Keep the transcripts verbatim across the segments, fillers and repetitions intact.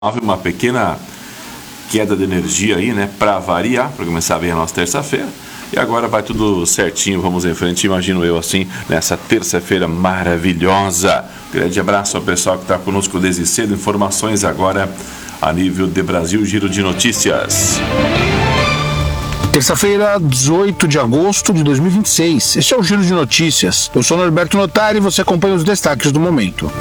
Houve uma pequena queda de energia aí, né, para variar, para começar bem a nossa terça-feira. E agora vai tudo certinho, vamos em frente, imagino eu assim, nessa terça-feira maravilhosa. Grande abraço ao pessoal que está conosco desde cedo. Informações agora a nível de Brasil, giro de notícias. Terça-feira, dezoito de agosto de dois mil e vinte e seis. Este é o Giro de Notícias. Eu sou Norberto Notari e você acompanha os destaques do momento.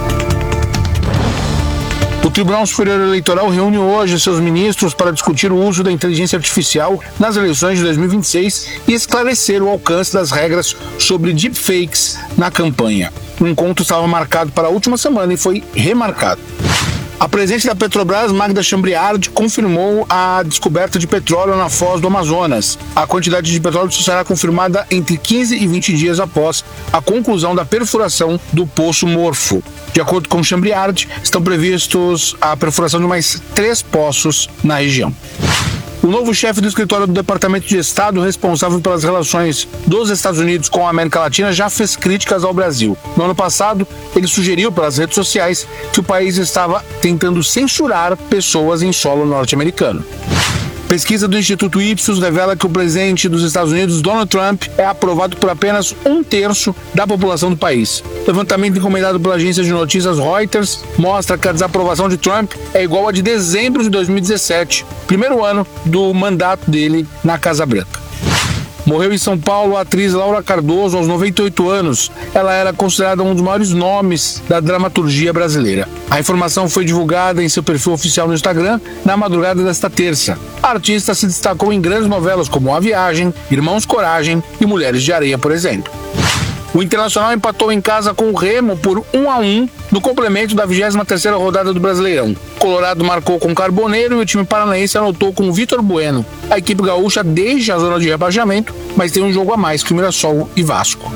O Tribunal Superior Eleitoral reúne hoje seus ministros para discutir o uso da inteligência artificial nas eleições de dois mil e vinte e seis e esclarecer o alcance das regras sobre deepfakes na campanha. O encontro estava marcado para a última semana e foi remarcado. A presidente da Petrobras, Magda Chambriard, confirmou a descoberta de petróleo na foz do Amazonas. A quantidade de petróleo será confirmada entre quinze e vinte dias após a conclusão da perfuração do Poço Morfo. De acordo com Chambriard, estão previstos a perfuração de mais três poços na região. O novo chefe do escritório do Departamento de Estado, responsável pelas relações dos Estados Unidos com a América Latina, já fez críticas ao Brasil. No ano passado, ele sugeriu pelas redes sociais que o país estava tentando censurar pessoas em solo norte-americano. Pesquisa do Instituto Ipsos revela que o presidente dos Estados Unidos, Donald Trump, é aprovado por apenas um terço da população do país. O levantamento encomendado pela agência de notícias Reuters mostra que a desaprovação de Trump é igual a de dezembro de dois mil e dezessete, primeiro ano do mandato dele na Casa Branca. Morreu em São Paulo a atriz Laura Cardoso aos noventa e oito anos. Ela era considerada um dos maiores nomes da dramaturgia brasileira. A informação foi divulgada em seu perfil oficial no Instagram na madrugada desta terça. A artista se destacou em grandes novelas como A Viagem, Irmãos Coragem e Mulheres de Areia, por exemplo. O Internacional empatou em casa com o Remo por um a um no complemento da vigésima terceira rodada do Brasileirão. O Colorado marcou com Carboneiro e o time paranaense anotou com Vitor Bueno. A equipe gaúcha deixa a zona de rebaixamento, mas tem um jogo a mais que o Mirassol e Vasco.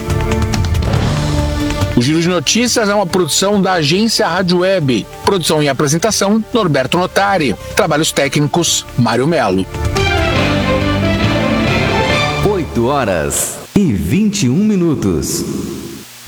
O Giro de Notícias é uma produção da agência Rádio Web. Produção e apresentação, Norberto Notari. Trabalhos técnicos, Mário Melo. oito horas e vinte e um minutos.